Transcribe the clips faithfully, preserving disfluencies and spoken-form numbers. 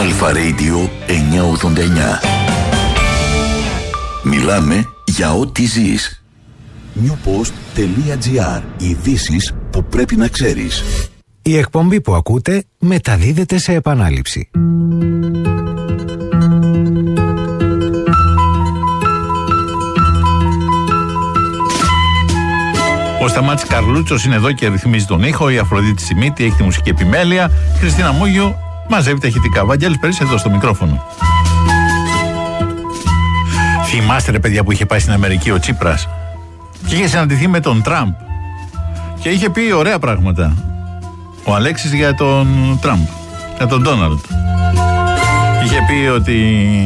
Αλφα Radio εννιακόσια ογδόντα εννιά. Μιλάμε για ό,τι ζεις. newpost.gr. Ειδήσεις που πρέπει να ξέρεις. Η εκπομπή που ακούτε μεταδίδεται σε επανάληψη. Ο Σταμάτης Καρλούτσος είναι εδώ και ρυθμίζει τον ήχο. Η Αφροδίτη Σιμίτη έχει τη μουσική επιμέλεια. Χριστίνα Μούγιου μαζεύει τα ηχητικά. Βαγγέλης Περής εδώ στο μικρόφωνο. Θυμάστε ρε παιδιά που είχε πάει στην Αμερική ο Τσίπρας και είχε συναντηθεί με τον Τραμπ και είχε πει ωραία πράγματα ο Αλέξης για τον Τραμπ, για τον Ντόναλντ. Είχε πει ότι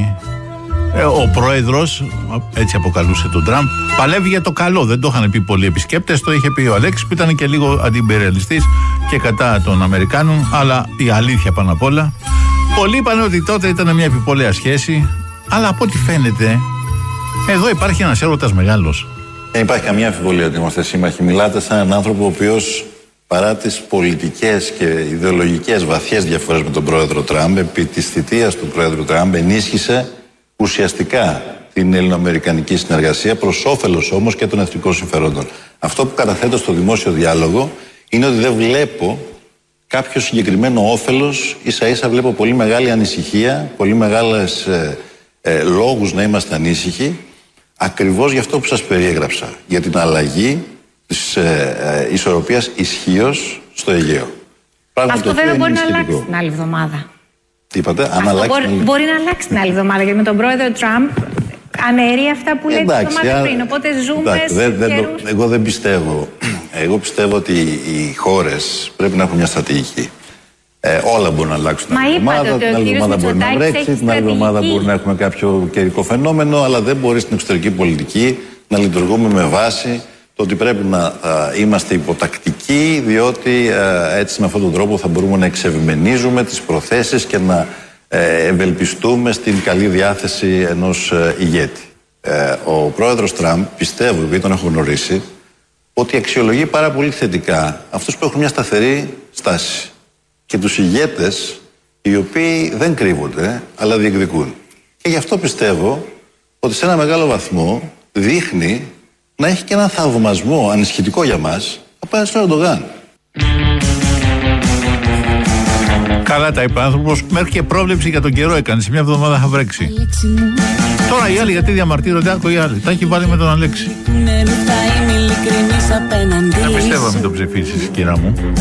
ε, ο πρόεδρος, έτσι αποκαλούσε τον Τραμπ, παλεύει για το καλό. Δεν το είχαν πει πολλοί επισκέπτες, το είχε πει ο Αλέξης που ήταν και λίγο αντιιμπεριαλιστής και κατά των Αμερικάνων, αλλά η αλήθεια πάνω απ' όλα. Πολλοί είπαν ότι τότε ήταν μια επιπολαία σχέση, αλλά από ό,τι φαίνεται εδώ υπάρχει ένας έρωτας μεγάλος. Δεν υπάρχει καμία αμφιβολία ότι είμαστε σύμμαχοι. Μιλάτε σαν έναν άνθρωπο ο οποίος, παρά τις πολιτικές και ιδεολογικές βαθιές διαφορές με τον πρόεδρο Τραμπ, επί της θητείας του πρόεδρου Τραμπ ενίσχυσε ουσιαστικά την ελληνοαμερικανική συνεργασία, προς όφελος όμως και των εθνικών συμφερόντων. Αυτό που καταθέτω στο δημόσιο διάλογο είναι ότι δεν βλέπω κάποιο συγκεκριμένο όφελος, ίσα ίσα βλέπω πολύ μεγάλη ανησυχία, πολύ μεγάλες ε, ε, λόγους να είμαστε ανήσυχοι, ακριβώς για αυτό που σας περιέγραψα, για την αλλαγή της ε, ε, ισορροπίας ισχύως στο Αιγαίο. Πράγμα αυτό βέβαια μπορεί να αλλάξει την άλλη εβδομάδα. Τι είπατε, αν αυτό αλλάξει μπορεί, την άλλη... μπορεί να αλλάξει την άλλη εβδομάδα, γιατί με τον πρόεδρο Τραμπ αναιρεί αυτά που λέει την εβδομάδα πριν. Οπότε ζούμε εντάξει, σε δεν, δεν καιρούς... Εγώ δεν πιστεύω. Εγώ πιστεύω ότι οι χώρες πρέπει να έχουν μια στρατηγική. Ε, όλα μπορούν να αλλάξουν την άλλη εβδομάδα. Την άλλη εβδομάδα μπορεί να βρέξει, την άλλη εβδομάδα μπορεί να έχουμε κάποιο καιρικό φαινόμενο, αλλά δεν μπορεί στην εξωτερική πολιτική να λειτουργούμε με βάση το ότι πρέπει να α, είμαστε υποτακτικοί, διότι α, έτσι με αυτόν τον τρόπο θα μπορούμε να εξευμενίζουμε τις προθέσεις και να ε, ευελπιστούμε στην καλή διάθεση ενός ε, ηγέτη. Ε, ο πρόεδρος Τραμπ, πιστεύω, επειδή τον έχω γνωρίσει, ότι αξιολογεί πάρα πολύ θετικά αυτούς που έχουν μια σταθερή στάση και τους ηγέτες οι οποίοι δεν κρύβονται αλλά διεκδικούν. Και γι' αυτό πιστεύω ότι σε ένα μεγάλο βαθμό δείχνει να έχει και έναν θαυμασμό ανησυχητικό για μας απέναντι στον Ερντογάν. Καλά τα είπε ο άνθρωπος, μέχρι και πρόβλεψη για τον καιρό έκανε. Σε μια εβδομάδα θα βρέξει. Τώρα οι άλλοι γιατί διαμαρτύρονται, άκου οι άλλοι. Τα έχει βάλει με τον Αλέξη. Να πιστεύω μην το ψηφίσεις, κύρα μου.